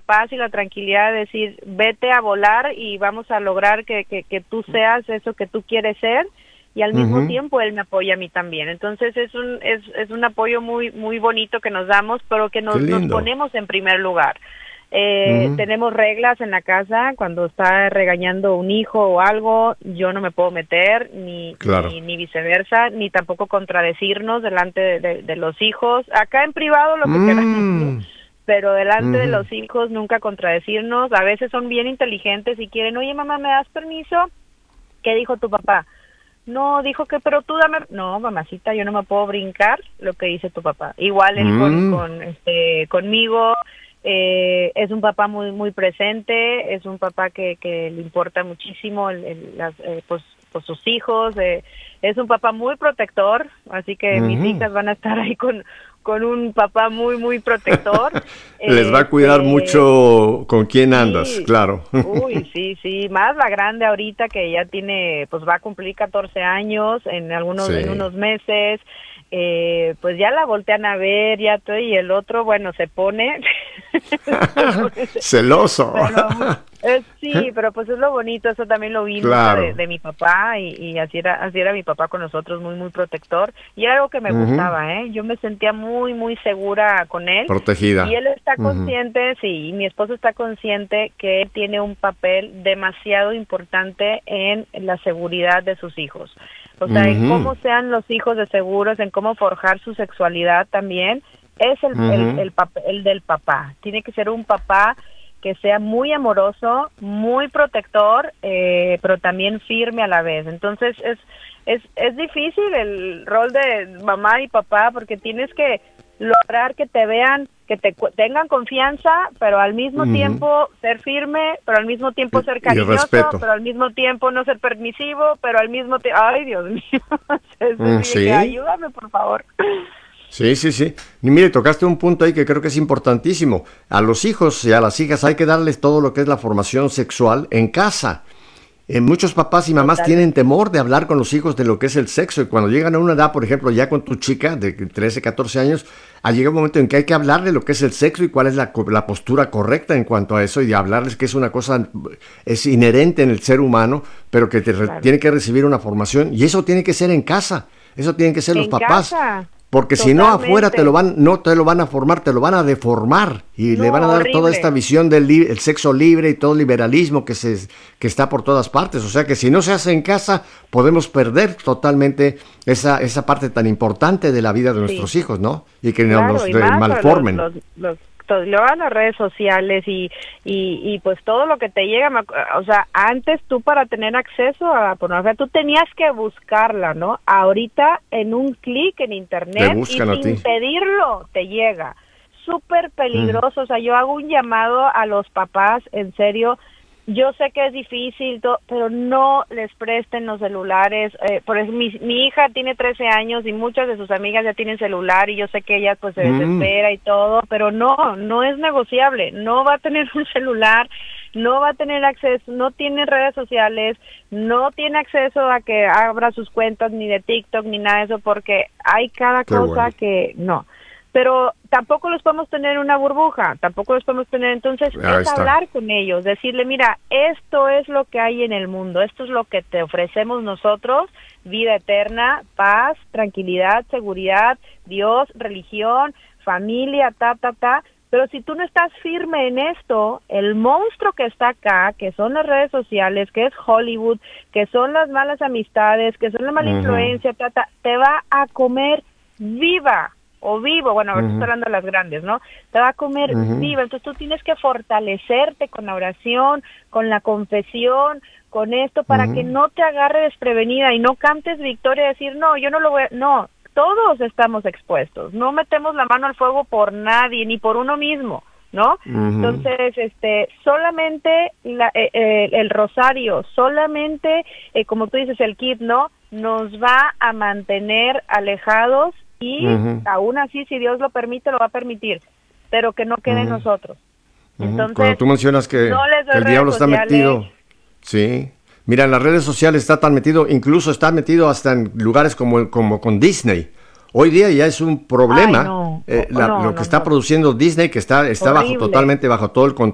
paz y la tranquilidad de decir, vete a volar y vamos a lograr que tú seas eso que tú quieres ser, y al mismo tiempo él me apoya a mí también. Entonces es un apoyo muy muy bonito que nos damos, pero que nos ponemos en primer lugar. Tenemos reglas en la casa. Cuando está regañando un hijo o algo, yo no me puedo meter, ni viceversa, ni tampoco contradecirnos delante de los hijos. Acá en privado lo que queramos, ¿no? Pero delante de los hijos nunca contradecirnos. A veces son bien inteligentes y quieren, oye mamá, ¿me das permiso? ¿Qué dijo tu papá? No, dijo que, pero tú dame. No, mamacita, yo no me puedo brincar lo que dice tu papá. Igual él conmigo. Es un papá muy muy presente, es un papá que le importa muchísimo pues sus hijos, es un papá muy protector, así que mis hijas van a estar ahí con un papá muy muy protector. Les va a cuidar mucho con quién andas, claro. Uy, sí, más la grande ahorita que ya tiene, pues va a cumplir 14 años en unos meses. Pues ya la voltean a ver, y el otro, bueno, se pone celoso. Sí, pero pues es lo bonito, eso también lo vi de mi papá, y así era mi papá con nosotros, muy muy protector, y era algo que me gustaba, yo me sentía muy muy segura con él, protegida, y él está consciente, y mi esposo está consciente que él tiene un papel demasiado importante en la seguridad de sus hijos. O sea, en cómo sean los hijos de seguros, en cómo forjar su sexualidad también, es el papel del papá. Tiene que ser un papá que sea muy amoroso, muy protector, pero también firme a la vez. Entonces es difícil el rol de mamá y papá, porque tienes que lograr que te vean, que tengan confianza, pero al mismo tiempo ser firme, pero al mismo tiempo ser cariñoso, pero al mismo tiempo no ser permisivo, pero al mismo tiempo, ay Dios mío, sí. Ayúdame por favor. Sí. Y mire, tocaste un punto ahí que creo que es importantísimo. A los hijos y a las hijas hay que darles todo lo que es la formación sexual en casa. Muchos papás y mamás tienen temor de hablar con los hijos de lo que es el sexo, y cuando llegan a una edad, por ejemplo, ya con tu chica de 13, 14 años, llega un momento en que hay que hablar de lo que es el sexo y cuál es la postura correcta en cuanto a eso, y de hablarles que es una cosa, es inherente en el ser humano, pero que tiene que recibir una formación, y eso tiene que ser en casa, eso tienen que ser los papás. Casa. Porque si no, afuera no te lo van a formar, te lo van a deformar, y le van a dar toda esta visión del el sexo libre y todo el liberalismo que está por todas partes. O sea que si no se hace en casa, podemos perder totalmente esa parte tan importante de la vida de nuestros hijos, ¿no? Y que nos malformen. Luego a las redes sociales y pues todo lo que te llega, o sea, antes tú para tener acceso a la pornografía tú tenías que buscarla, ¿no? Ahorita en un clic en internet y sin pedirlo te llega. Súper peligroso, o sea, yo hago un llamado a los papás, en serio. Yo sé que es difícil, pero no les presten los celulares. Por eso mi hija tiene 13 años y muchas de sus amigas ya tienen celular, y yo sé que ella pues se desespera y todo, pero no es negociable. No va a tener un celular, no va a tener acceso, no tiene redes sociales, no tiene acceso a que abra sus cuentas ni de TikTok ni nada de eso, porque hay cada cosa que no. Pero tampoco los podemos tener en una burbuja, tampoco los podemos tener, entonces es hablar con ellos, decirle, mira, esto es lo que hay en el mundo, esto es lo que te ofrecemos nosotros, vida eterna, paz, tranquilidad, seguridad, Dios, religión, familia, pero si tú no estás firme en esto, el monstruo que está acá, que son las redes sociales, que es Hollywood, que son las malas amistades, que son la mala influencia, te va a comer viva. O vivo, bueno, ahora estoy hablando de las grandes, ¿no? Te va a comer viva, entonces tú tienes que fortalecerte con la oración, con la confesión, con esto, para que no te agarre desprevenida y no cantes victoria y decir, no, yo no lo voy a... No, todos estamos expuestos, no metemos la mano al fuego por nadie, ni por uno mismo, ¿no? Entonces, solamente el rosario, solamente, como tú dices, el kit, ¿no? Nos va a mantener alejados. Y aún así, si Dios lo permite, lo va a permitir, pero que no quede en nosotros. Entonces, cuando tú mencionas que el diablo está metido, sí, mira, en las redes sociales está tan metido, incluso está metido hasta en lugares como con Disney. Hoy día ya es un problema lo que está produciendo Disney, que está totalmente bajo todo el control